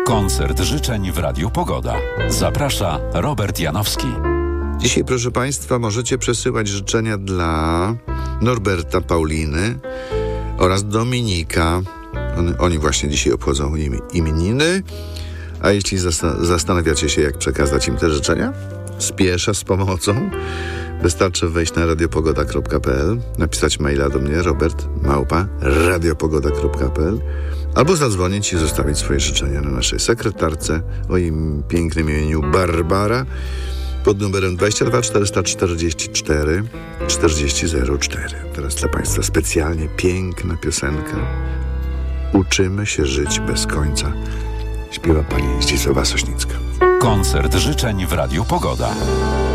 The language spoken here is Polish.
Koncert życzeń w Radiu Pogoda. Zaprasza Robert Janowski. Dzisiaj, proszę Państwa, możecie przesyłać życzenia dla Norberta, Pauliny oraz Dominika. Oni właśnie dzisiaj obchodzą imieniny. A jeśli zastanawiacie się, jak przekazać im te życzenia, spieszę z pomocą. Wystarczy wejść na radiopogoda.pl, napisać maila do mnie robert@radiopogoda.pl albo zadzwonić i zostawić swoje życzenia na naszej sekretarce o im pięknym imieniu Barbara pod numerem 22 444 4004. Teraz dla Państwa specjalnie piękna piosenka. Uczymy się żyć bez końca. Śpiewa pani Zdzisława Sośnicka. Koncert życzeń w Radiu Pogoda.